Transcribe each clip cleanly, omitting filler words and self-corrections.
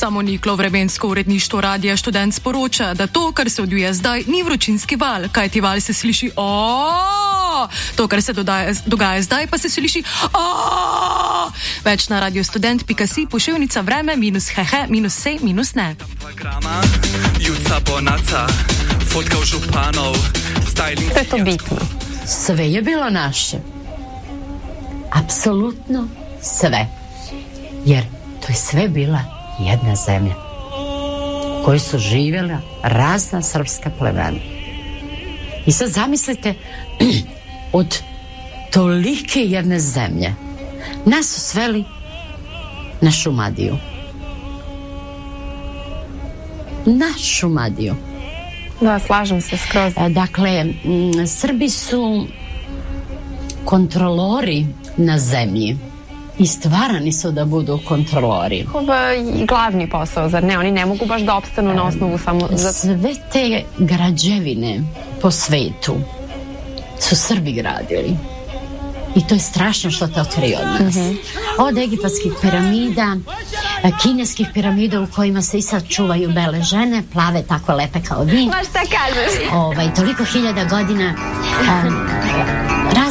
Samoniklo vremensko uredništvo Radia Študent sporoča, da to, kar se odvija zdaj, ni vročinski val, kajti val se sliši to, kar se dogaja zdaj, pa se sliši Več na radiostudent.si, poševnica vreme, -hehe, -sej, -ne. To je to bitno. Sve je bilo naše. Apsolutno sve. Jer to je sve bila jedna zemlja u kojoj su živjela razna srpska plemena. I sad zamislite, od tolike jedne zemlje nas su sveli na Šumadiju. Na Šumadiju. Da, slažem se skroz. Dakle, Srbi su kontrolori na zemlji i stvarani su da budu kontrolori. Ovo je glavni posao, zar ne? Oni ne mogu baš da opstanu na osnovu samo... Sve te građevine po svetu su Srbi gradili. I to je strašno što to krije od nas. Od egipatskih piramida, kineskih piramida u kojima se i sad čuvaju bele žene, plave, tako lepe kao vi. Ma šta kažeš? Toliko hiljada godina,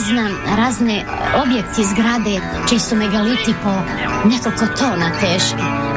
razne objekti zgrade, čiji su megaliti po nekoliko tona teški.